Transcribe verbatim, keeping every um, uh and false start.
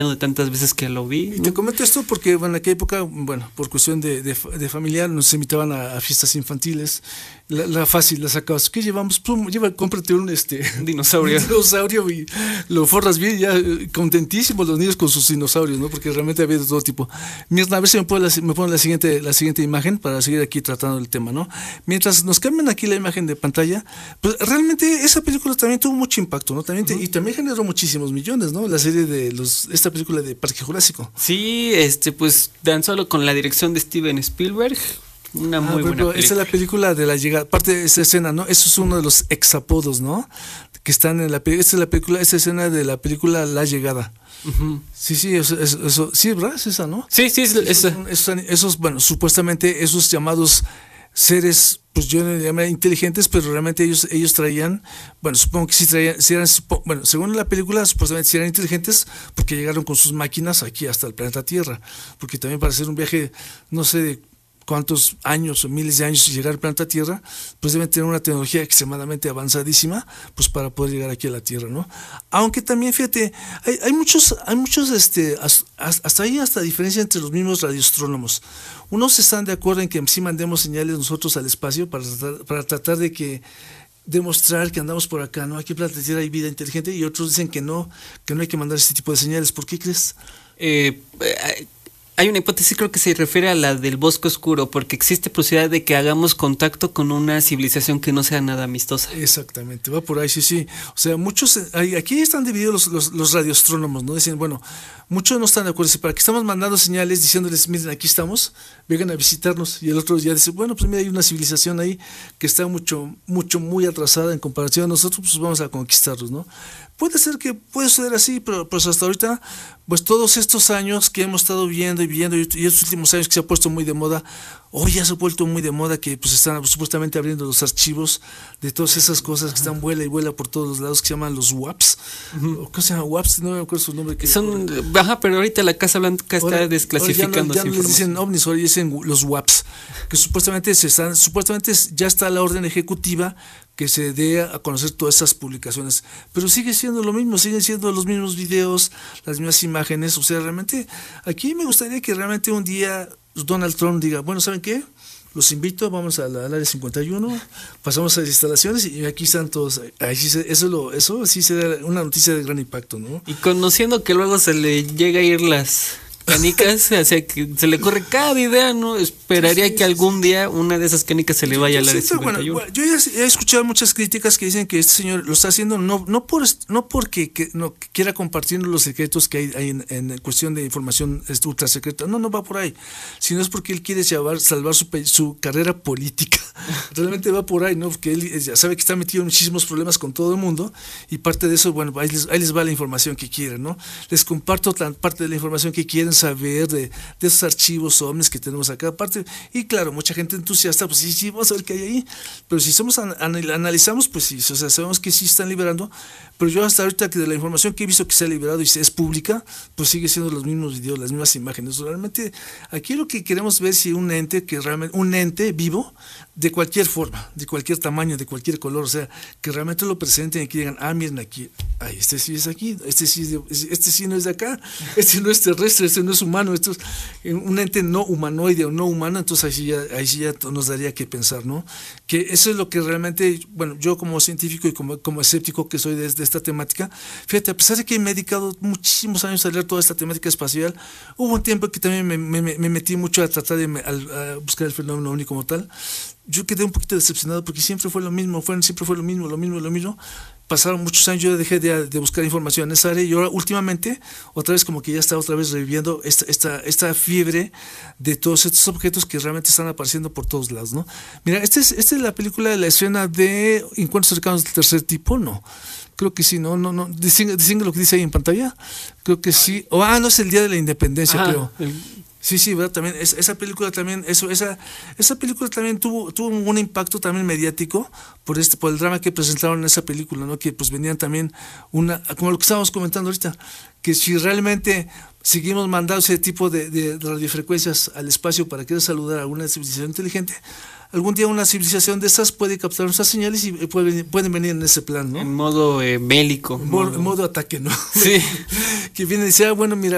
de tantas veces que lo vi. Y te comento esto porque, bueno, en aquella época, bueno, por cuestión de, de, de familiar, nos invitaban a, a fiestas infantiles. La, la fácil, la sacabas. ¿Qué llevamos? Pum, lleva, cómprate un este dinosaurio. Un dinosaurio y lo forras bien, ya contentísimos los niños con sus dinosaurios, ¿no? Porque realmente había de todo tipo. Mientras, a ver si me ponen la, me ponen la siguiente, la siguiente imagen para seguir aquí tratando el tema, ¿no? Mientras nos cambian aquí la imagen de pantalla, pues realmente esa película también tuvo mucho impacto, ¿no? También te, uh-huh. Y también generó muchísimos millones, ¿no? La serie de los, esta película de Parque Jurásico. Sí, este, pues tan solo con la dirección de Steven Spielberg. Una ah, muy buena película. Esa es la película de la llegada, parte de esa escena, ¿no? Eso es uno de los exapodos, ¿no? Que están en la película, esta es la película, esa escena de la película La Llegada. Uh-huh. Sí, sí, eso, eso, eso, sí, ¿verdad? Es esa, ¿no? Sí, sí, es esa. Esos, esos, bueno, supuestamente esos llamados seres, pues yo no llamaría inteligentes, pero realmente ellos, ellos traían, bueno, supongo que sí traían, sí eran, bueno, según la película, supuestamente sí eran inteligentes porque llegaron con sus máquinas aquí hasta el planeta Tierra, porque también para hacer un viaje, no sé, de cuántos años o miles de años y llegar al planeta Tierra, pues deben tener una tecnología extremadamente avanzadísima, pues para poder llegar aquí a la Tierra, ¿no? Aunque también, fíjate, hay, hay muchos, hay muchos, este, hasta ahí hasta diferencia entre los mismos radioastrónomos. Unos están de acuerdo en que sí mandemos señales nosotros al espacio para tratar, para tratar de que demostrar que andamos por acá, ¿no? Aquí en planeta Tierra hay vida inteligente, y otros dicen que no, que no hay que mandar este tipo de señales. ¿Por qué crees? Eh, eh Hay una hipótesis, creo que se refiere a la del bosque oscuro, porque existe posibilidad de que hagamos contacto con una civilización que no sea nada amistosa. Exactamente, va por ahí, sí, sí. O sea, muchos, aquí están divididos los, los, los radioastrónomos, ¿no? Dicen, bueno, muchos no están de acuerdo, para que estamos mandando señales diciéndoles, miren, aquí estamos, vengan a visitarnos. Y el otro ya dice, bueno, pues mira, hay una civilización ahí que está mucho, mucho, muy atrasada en comparación a nosotros, pues vamos a conquistarlos, ¿no? Puede ser que puede ser así, pero pues hasta ahorita, pues todos estos años que hemos estado viendo y viendo, y estos últimos años que se ha puesto muy de moda, hoy ya se ha vuelto muy de moda que pues están supuestamente abriendo los archivos de todas esas cosas que están vuela y vuela por todos los lados, que se llaman los W A Ps. Uh-huh. ¿Cómo se llama? W A Ps, no me acuerdo su nombre. Que son, ajá, pero ahorita la Casa Blanca está ahora, desclasificando. Ahora ya no, ya no les dicen ovnis, ahora dicen los W A Ps, que supuestamente se están, supuestamente ya está la orden ejecutiva que se dé a conocer todas esas publicaciones, pero sigue siendo lo mismo, siguen siendo los mismos videos, las mismas imágenes. O sea, realmente aquí me gustaría que realmente un día Donald Trump diga, bueno, ¿saben qué? Los invito, vamos al, al área cincuenta y uno, pasamos a las instalaciones y aquí están todos. Ahí sí se, eso, lo, eso sí será una noticia de gran impacto, ¿no? Y conociendo que luego se le llega a ir las canicas, o sea, que se le corre cada idea, ¿no? Esperaría sí, sí, que algún día una de esas canicas se le vaya a la de cincuenta y uno. Bueno, yo ya he escuchado muchas críticas que dicen que este señor lo está haciendo no no por no porque que, no, que quiera compartir los secretos que hay, hay en, en cuestión de información ultra secreta, no, no va por ahí, sino es porque él quiere salvar, salvar su, su carrera política. Realmente va por ahí, ¿no? Porque él ya sabe que está metido en muchísimos problemas con todo el mundo, y parte de eso, bueno, ahí les, ahí les va la información que quieren, ¿no? Les comparto tan, parte de la información que quieren saber de, de esos archivos ovnis que tenemos acá, aparte, y claro, mucha gente entusiasta, pues sí, sí, vamos a ver qué hay ahí, pero si somos an, analizamos, pues sí, o sea, sabemos que sí están liberando, pero yo hasta ahorita que de la información que he visto que se ha liberado y es pública, pues sigue siendo los mismos videos, las mismas imágenes. Realmente aquí lo que queremos ver es si un ente que realmente, un ente vivo, de cualquier forma, de cualquier tamaño, de cualquier color, o sea, que realmente lo presenten y que digan, ah, miren aquí, ay, este sí es aquí, este sí, es de, este sí no es de acá, este no es terrestre, este no es humano, esto es un ente no humanoide o no humano. Entonces ahí sí ya, ahí sí ya nos daría que pensar, ¿no? Que eso es lo que realmente, bueno, yo como científico y como, como escéptico que soy de, de esta temática, fíjate, a pesar de que me he dedicado muchísimos años a leer toda esta temática espacial, hubo un tiempo que también me, me, me metí mucho a tratar de a, a buscar el fenómeno ovni como tal. Yo quedé un poquito decepcionado porque siempre fue lo mismo, fue, siempre fue lo mismo, lo mismo, lo mismo. Pasaron muchos años, yo dejé de, de buscar información en esa área, y ahora últimamente, otra vez como que ya está otra vez reviviendo esta, esta, esta fiebre de todos estos objetos que realmente están apareciendo por todos lados, ¿no? Mira, esta es, esta es la película de la escena de Encuentros cercanos del tercer tipo, ¿no? Creo que sí, no, no, no, distingue lo que dice ahí en pantalla, creo que sí, o, ah, no, es el Día de la Independencia, Ajá, creo. El... Sí, sí, ¿verdad? También es, esa película también, eso, esa, esa película también tuvo, tuvo un impacto también mediático por este, por el drama que presentaron en esa película, ¿no? Que pues venían también una, como lo que estábamos comentando ahorita, que si realmente seguimos mandando ese tipo de, de radiofrecuencias al espacio para querer saludar a una civilización inteligente, algún día una civilización de estas puede captar nuestras señales y pueden, pueden venir en ese plan, ¿no? En modo eh, bélico. En modo, modo... en modo ataque, ¿no? Sí. Que viene y dice, ah, bueno, mira,